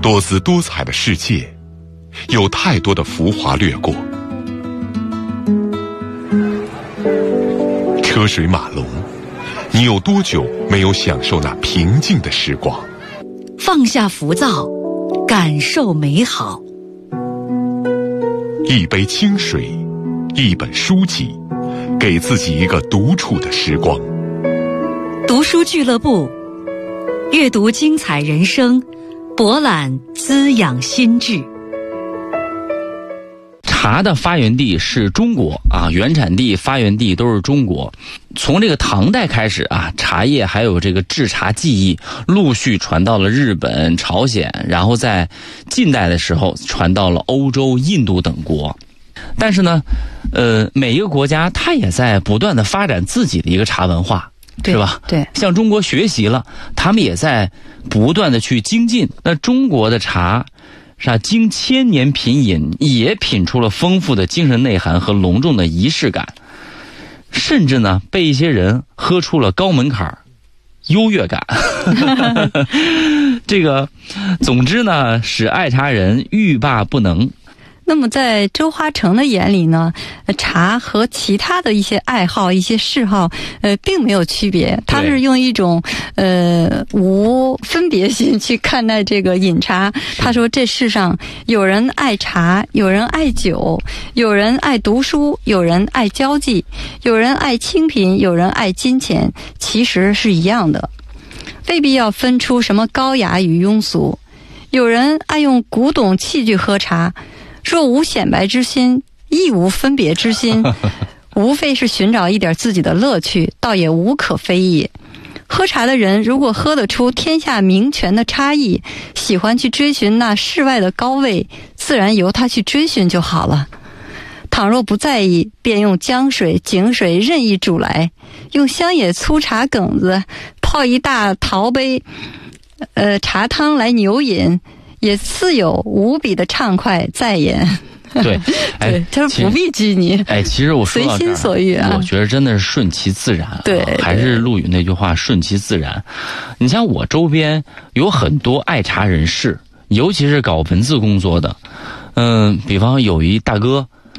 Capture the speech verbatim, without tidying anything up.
多姿多彩的世界，有太多的浮华掠过。车水马龙，你有多久没有享受那平静的时光？ 放下浮躁，感受美好。 一杯清水，一本书籍，给自己一个独处的时光。 读书俱乐部，阅读精彩人生，博览滋养心智。 茶的发源地是中国啊，原产地、发源地都是中国。从这个唐代开始啊，茶叶还有这个制茶技艺陆续传到了日本、朝鲜，然后在近代的时候传到了欧洲、印度等国。但是呢，呃，每一个国家它也在不断的发展自己的一个茶文化，是吧？ 对， 向中国学习了，他们也在不断的去精进。那中国的茶是吧，经千年品饮，也品出了丰富的精神内涵和隆重的仪式感，甚至呢，被一些人喝出了高门槛、优越感。这个，总之呢，使爱茶人欲罢不能。 那么在周华成的眼里呢，茶和其他的一些爱好、一些嗜好，呃，并没有区别。他是用一种呃无分别心去看待这个饮茶。他说，这世上有人爱茶，有人爱酒，有人爱读书，有人爱交际，有人爱清贫，有人爱金钱，其实是一样的，未必要分出什么高雅与庸俗。有人爱用古董器具喝茶，若无显摆之心，亦无分别之心，无非是寻找一点自己的乐趣，倒也无可非议。喝茶的人如果喝得出天下名泉的差异，喜欢去追寻那世外的高位，自然由他去追寻就好了。倘若不在意，便用江水、井水任意煮来，用乡野粗茶梗子泡一大陶杯呃茶汤来牛饮，也自有无比的畅快在焉。 对，哎， 对，他说不必拘泥。 哎，其实我说到这儿， 随心所欲啊， 我觉得真的是顺其自然、啊。 对， 还是陆羽那句话，顺其自然。你像我周边有很多爱茶人士，尤其是搞文字工作的，嗯，比方有一大哥